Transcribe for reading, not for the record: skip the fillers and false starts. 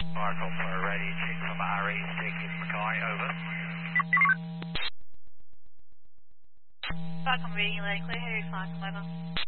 Marco for ready, check from RA, taking Mackay, over. Falcon reading likely, Harry Falcon, over.